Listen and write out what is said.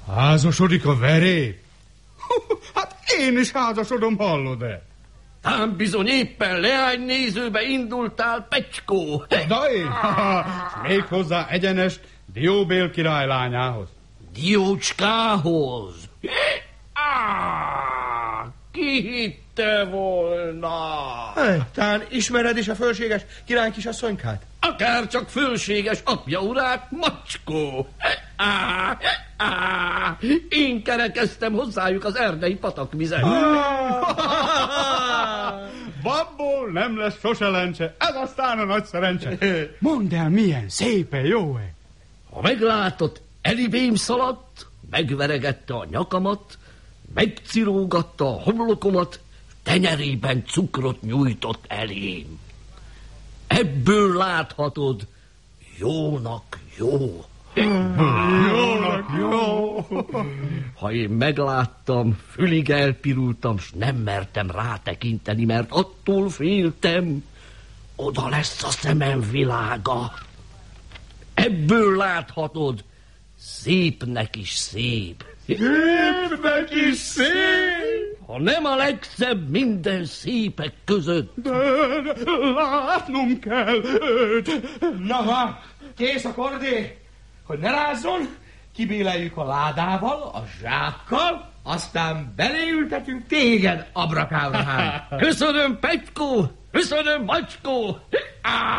Házasodik a verép? Hát én is házasodom, hallod-e? Tám bizony éppen leánynézőbe indultál, Pecskó. Da én? Méghozzá egyenest Dióbél király lányához. Diócskához? Ki hitte volna? Tán ismered is a fölséges király kisasszonykát? Akár csak fölséges apja urát, Macskó. Én kerekeztem hozzájuk az erdei patakvizen. Babból nem lesz sose lencse, ez aztán a nagy szerencse. Mondd el, milyen szépen, jó-e? Ha meglátott, elibém szaladt, megveregette a nyakamat, megcirógatta a homlokomat, tenyerében cukrot nyújtott elém. Ebből láthatod, jónak jó. Jónak jó. Ha én megláttam, fülig elpirultam, s nem mertem rátekinteni, mert attól féltem, oda lesz a szemem világa. Ebből láthatod, szépnek is szép. Szépnek is szép. Ha nem a legszebb minden szépek között. De látnom kell őt. Na, kész a kordé, hogy ne rázzon, kibéleljük a ládával, a zsákkal, aztán beleültetünk téged, Abrakábrahám. Köszönöm, Pecskó, köszönöm, Macskó.